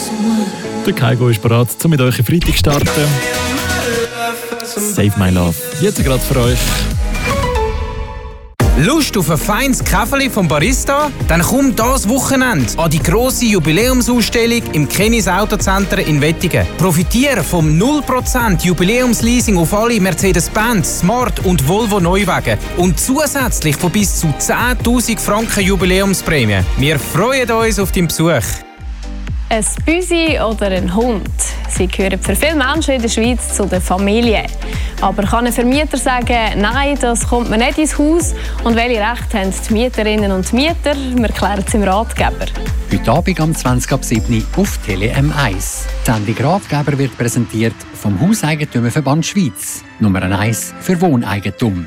Der Kaigo ist bereit, um mit euch in Freitag zu starten. Save My Love. Jetzt gerade für euch. Lust auf ein feines Käferli vom Barista? Dann komm dieses Wochenende an die grosse Jubiläumsausstellung im Kennis Autocenter in Wettingen. Profitiere vom 0% Jubiläumsleasing auf alle Mercedes-Benz, Smart und Volvo Neuwagen und zusätzlich von bis zu 10'000 Franken Jubiläumsprämie. Wir freuen uns auf deinen Besuch. Ein Büsi oder ein Hund. Sie gehören für viele Menschen in der Schweiz zu der Familie. Aber kann ein Vermieter sagen, nein, das kommt mir nicht ins Haus? Und welche Rechte haben die Mieterinnen und Mieter? Wir klären es im Ratgeber. Heute Abend am 20:07 auf Tele M1. Die Sendung Ratgeber wird präsentiert vom Hauseigentümerverband Schweiz. Nummer 1 für Wohneigentum.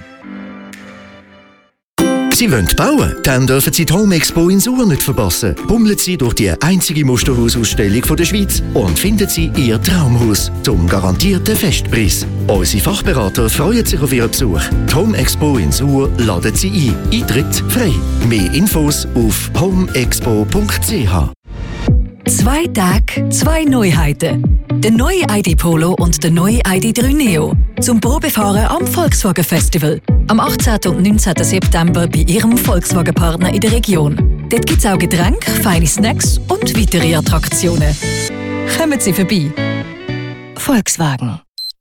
Sie wollen bauen? Dann dürfen Sie die Home Expo in Sur nicht verpassen. Bummeln Sie durch die einzige Musterhausausstellung der Schweiz und finden Sie Ihr Traumhaus zum garantierten Festpreis. Unsere Fachberater freuen sich auf Ihren Besuch. Die Home Expo in Sur laden Sie ein. Eintritt frei. Mehr Infos auf homeexpo.ch. 2 Tage, 2 Neuheiten. Der neue ID Polo und der neue ID3 Neo. Zum Probefahren am Volkswagen Festival. Am 18. und 19. September bei Ihrem Volkswagen-Partner in der Region. Dort gibt es auch Getränke, feine Snacks und weitere Attraktionen. Kommen Sie vorbei. Volkswagen.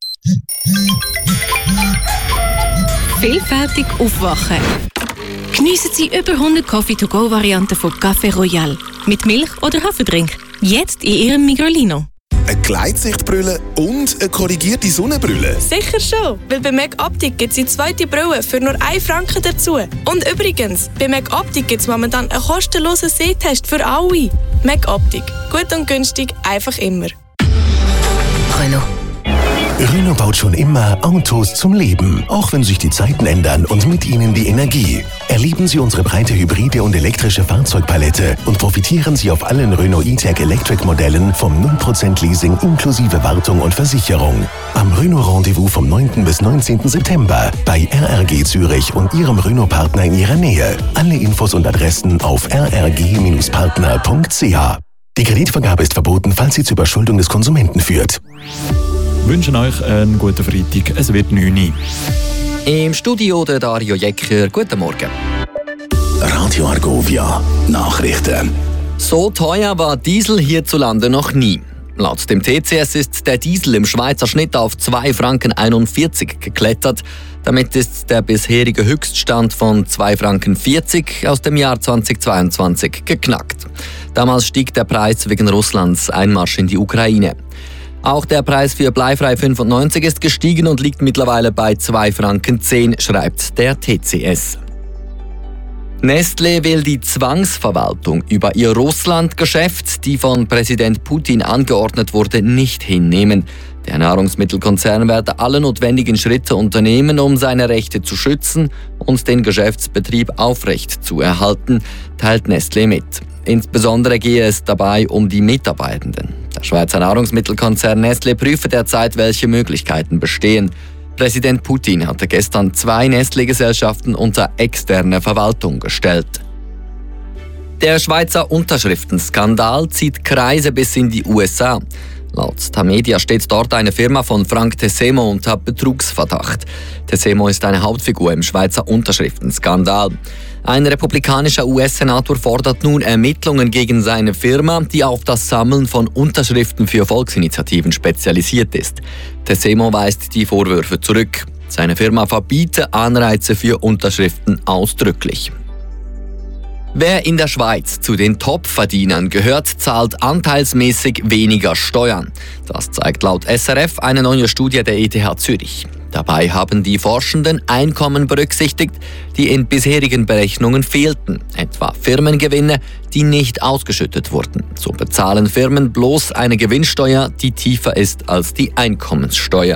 Vielfältig aufwachen. Geniessen Sie über 100 Coffee-to-go-Varianten von Café Royal. Mit Milch oder Haferdrink. Jetzt in Ihrem Migrolino. Eine Gleitsichtbrille und eine korrigierte Sonnenbrille? Sicher schon, weil bei MacOptic gibt es die zweite Brille für nur 1 Franken dazu. Und übrigens, bei MacOptic gibt es momentan einen kostenlosen Sehtest für alle. MacOptic. Gut und günstig, einfach immer. Renault. Renault baut schon immer Autos zum Leben, auch wenn sich die Zeiten ändern und mit ihnen die Energie. Erleben Sie unsere breite hybride und elektrische Fahrzeugpalette und profitieren Sie auf allen Renault E-Tech Electric Modellen vom 0% Leasing inklusive Wartung und Versicherung. Am Renault Rendezvous vom 9. bis 19. September bei RRG Zürich und Ihrem Renault-Partner in Ihrer Nähe. Alle Infos und Adressen auf rrg-partner.ch. Die Kreditvergabe ist verboten, falls sie zur Überschuldung des Konsumenten führt. Wir wünschen euch einen guten Freitag. Es wird 9 Uhr. Im Studio der Dario Jecker. Guten Morgen. Radio Argovia. Nachrichten. So teuer war Diesel hierzulande noch nie. Laut dem TCS ist der Diesel im Schweizer Schnitt auf 2,41 Franken geklettert. Damit ist der bisherige Höchststand von 2,40 Franken aus dem Jahr 2022 geknackt. Damals stieg der Preis wegen Russlands Einmarsch in die Ukraine. Auch der Preis für Bleifrei 95 ist gestiegen und liegt mittlerweile bei 2,10 Franken, schreibt der TCS. Nestlé will die Zwangsverwaltung über ihr Russland-Geschäft, die von Präsident Putin angeordnet wurde, nicht hinnehmen. Der Nahrungsmittelkonzern werde alle notwendigen Schritte unternehmen, um seine Rechte zu schützen und den Geschäftsbetrieb aufrecht zu erhalten, teilt Nestlé mit. Insbesondere gehe es dabei um die Mitarbeitenden. Der Schweizer Nahrungsmittelkonzern Nestlé prüfe derzeit, welche Möglichkeiten bestehen. Präsident Putin hatte gestern 2 Nestlé-Gesellschaften unter externe Verwaltung gestellt. Der Schweizer Unterschriftenskandal zieht Kreise bis in die USA. Laut Tamedia steht dort eine Firma von Frank Tessemo unter Betrugsverdacht. Tessemo ist eine Hauptfigur im Schweizer Unterschriftenskandal. Ein republikanischer US-Senator fordert nun Ermittlungen gegen seine Firma, die auf das Sammeln von Unterschriften für Volksinitiativen spezialisiert ist. Tessemo weist die Vorwürfe zurück. Seine Firma verbiete Anreize für Unterschriften ausdrücklich. Wer in der Schweiz zu den Top-Verdienern gehört, zahlt anteilsmäßig weniger Steuern. Das zeigt laut SRF eine neue Studie der ETH Zürich. Dabei haben die Forschenden Einkommen berücksichtigt, die in bisherigen Berechnungen fehlten, etwa Firmengewinne, die nicht ausgeschüttet wurden. So bezahlen Firmen bloß eine Gewinnsteuer, die tiefer ist als die Einkommenssteuer.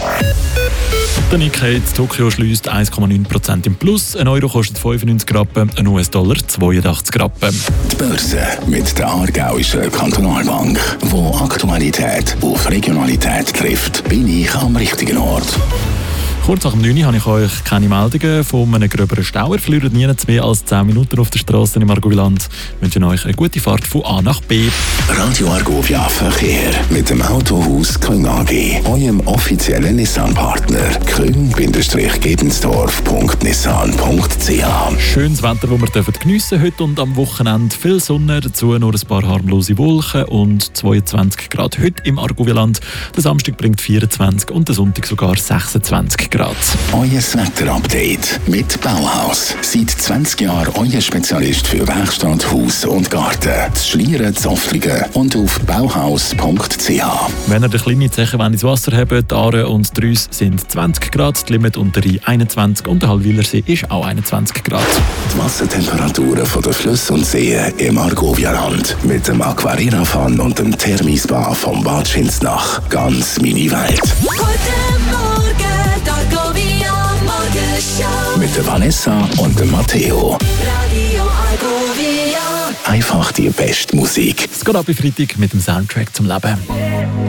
Der Nikkei in Tokio schliesst 1,9% im Plus. Ein Euro kostet 95 Rappen, ein US-Dollar 82 Rappen. Die Börse mit der Aargauischen Kantonalbank, wo Aktualität auf Regionalität trifft, bin ich am richtigen Ort. Kurz nach dem 9 Uhr habe ich euch keine Meldungen von einem gröberen Stau. Ihr verliert nie mehr als 10 Minuten auf der Straße im Argoviland. Wir wünschen euch eine gute Fahrt von A nach B. Radio Argovia Verkehr mit dem Autohaus Küng AG, eurem offiziellen Nissan-Partner. küng-gebensdorf.nissan.ch. Schönes Wetter, das wir geniessen heute und am Wochenende. Viel Sonne, dazu nur ein paar harmlose Wolken und 22 Grad heute im Argoviland. Der Samstag bringt 24 und der Sonntag sogar 26 Grad. Euer Wetter-Update mit Bauhaus. Seit 20 Jahren euer Spezialist für Werkstatt, Haus und Garten. Das Schlieren, Zoftlingen und auf bauhaus.ch. Wenn ihr den kleinen Zechen ins Wasser habt, die Aare und die Rüss sind 20 Grad, die Limit und der Rhein 21 und der Halwilersee ist auch 21 Grad. Die Wassertemperaturen von den Flüssen und Seen im Argovialand mit dem Aquarira-Fan und dem Thermispa vom Bad Schinsnach. Ganz mini Welt. Mit der Vanessa und dem Matteo. Einfach die beste Musik. Es geht ab bei Freitag mit dem Soundtrack zum Leben.